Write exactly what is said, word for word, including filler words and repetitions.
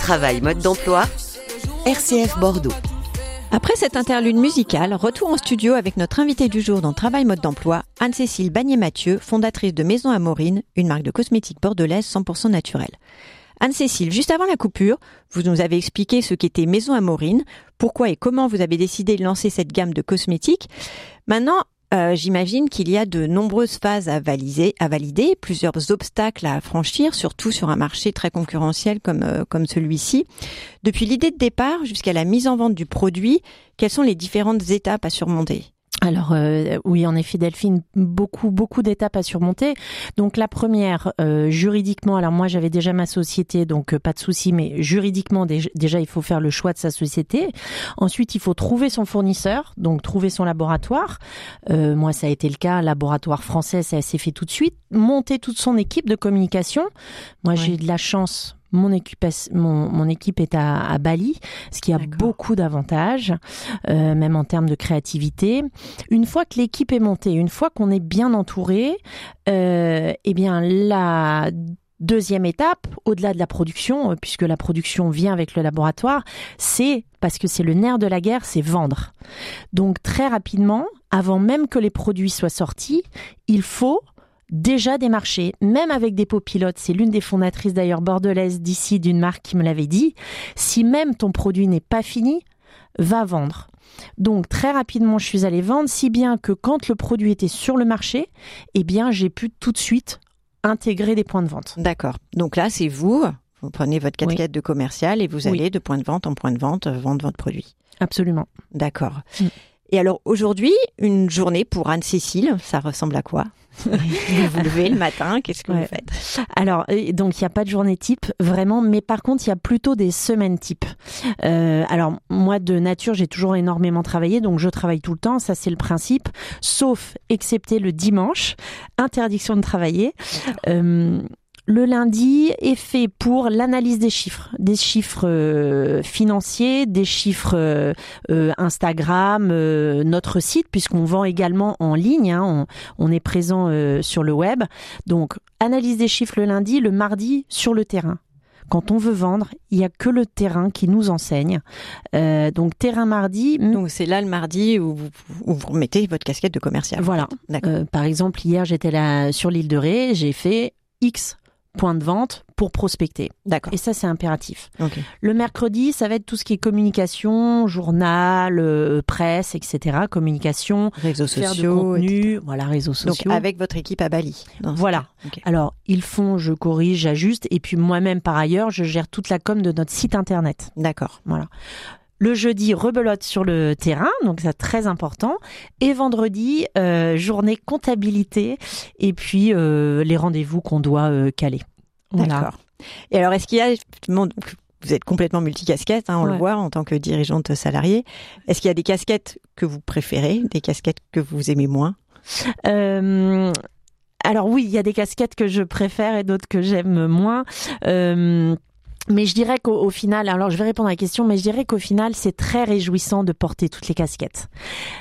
Travail mode d'emploi, R C F Bordeaux. Après cette interlude musicale, retour en studio avec notre invitée du jour dans Travail mode d'emploi, Anne-Cécile Bagné-Mathieu, fondatrice de Maison Amorine, une marque de cosmétiques bordelaise cent pour cent naturelle. Anne-Cécile, juste avant la coupure, vous nous avez expliqué ce qu'était Maison Amorine, pourquoi et comment vous avez décidé de lancer cette gamme de cosmétiques. Maintenant, euh, j'imagine qu'il y a de nombreuses phases à valider, à valider, plusieurs obstacles à franchir, surtout sur un marché très concurrentiel comme, euh, comme celui-ci. Depuis l'idée de départ jusqu'à la mise en vente du produit, quelles sont les différentes étapes à surmonter ? Alors euh, oui, en effet, Delphine, beaucoup beaucoup d'étapes à surmonter. Donc la première, euh, juridiquement, alors moi j'avais déjà ma société, donc euh, pas de souci, mais juridiquement déjà, déjà il faut faire le choix de sa société. Ensuite, il faut trouver son fournisseur, donc trouver son laboratoire. Euh, moi ça a été le cas, laboratoire français, ça s'est fait tout de suite. Monter toute son équipe de communication. Moi oui. J'ai de la chance. Mon équipe, mon, mon équipe est à, à Bali, ce qui a D'accord. beaucoup d'avantages, euh, même en termes de créativité. Une fois que l'équipe est montée, une fois qu'on est bien entouré, euh, eh bien la deuxième étape, au-delà de la production, puisque la production vient avec le laboratoire, c'est, parce que c'est le nerf de la guerre, c'est vendre. Donc très rapidement, avant même que les produits soient sortis, il faut déjà des marchés, même avec des copilotes. C'est l'une des fondatrices d'ailleurs bordelaises d'ici d'une marque qui me l'avait dit. Si même ton produit n'est pas fini, va vendre. Donc très rapidement, je suis allée vendre, si bien que quand le produit était sur le marché, eh bien j'ai pu tout de suite intégrer des points de vente. D'accord. Donc là, c'est vous, vous prenez votre casquette oui. de commercial et vous allez oui. de point de vente en point de vente vendre votre produit. Absolument. D'accord. Mm. Et alors aujourd'hui, une journée pour Anne-Cécile, ça ressemble à quoi ? Vous vous levez le matin, qu'est-ce que ouais. vous faites ? Alors, donc il n'y a pas de journée type, vraiment, mais par contre, il y a plutôt des semaines type. Euh, alors, moi, de nature, j'ai toujours énormément travaillé, donc je travaille tout le temps, ça c'est le principe, sauf, excepté le dimanche, interdiction de travailler. Euh, Le lundi est fait pour l'analyse des chiffres, des chiffres euh, financiers, des chiffres euh, euh, Instagram, euh, notre site, puisqu'on vend également en ligne, hein, on, on est présent euh, sur le web. Donc, analyse des chiffres le lundi, le mardi sur le terrain. Quand on veut vendre, il n'y a que le terrain qui nous enseigne. Euh, donc, terrain mardi. Donc, c'est là le mardi où vous, où vous remettez votre casquette de commercial. Voilà. Euh, par exemple, hier, j'étais là sur l'île de Ré, j'ai fait X point de vente pour prospecter. D'accord. Et ça, c'est impératif. Okay. Le mercredi, ça va être tout ce qui est communication, journal, euh, presse, et cetera. Communication, réseaux faire sociaux, de contenu, et cetera. Voilà, réseaux sociaux. Donc, avec votre équipe à Bali. Voilà. Okay. Alors, ils font, je corrige, j'ajuste. Et puis, moi-même, par ailleurs, je gère toute la com de notre site internet. D'accord. Voilà. Le jeudi, rebelote sur le terrain, donc c'est très important. Et vendredi, euh, journée comptabilité et puis euh, les rendez-vous qu'on doit euh, caler. Voilà. D'accord. Et alors, est-ce qu'il y a, donc, vous êtes complètement multicasquette, hein, on ouais. le voit en tant que dirigeante salariée. Est-ce qu'il y a des casquettes que vous préférez, des casquettes que vous aimez moins ? euh, Alors oui, il y a des casquettes que je préfère et d'autres que j'aime moins. Euh, Mais je dirais qu'au au final, alors je vais répondre à la question, mais je dirais qu'au final, c'est très réjouissant de porter toutes les casquettes.